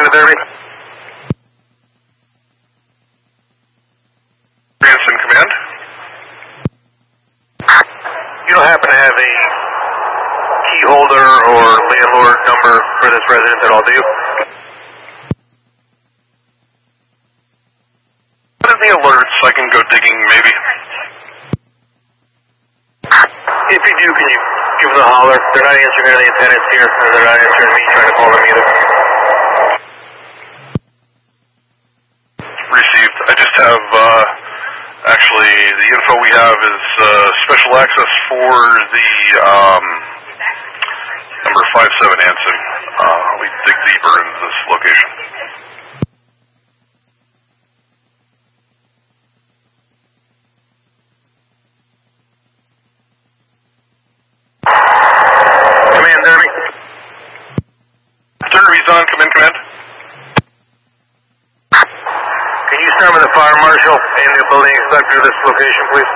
Command Derby. Branson Command. You don't happen to have a key holder or landlord number for this residence at all, do you? What are the alerts? I can go digging, maybe. If you do, can you give them a holler? They're not answering any tenants here, or they're not answering me trying to call them either. Received. I just have, actually, the info we have is special access for the number 57 Anson. We dig deeper into this location. Command Derby. Derby's on. Come in, command. Can you summon the fire marshal and the building inspector to this location, please?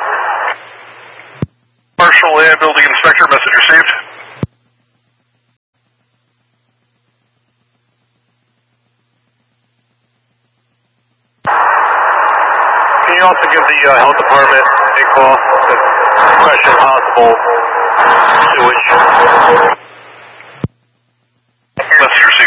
Marshal and building inspector, message received. Can you also give the health department a call to question possible sewage? Message received.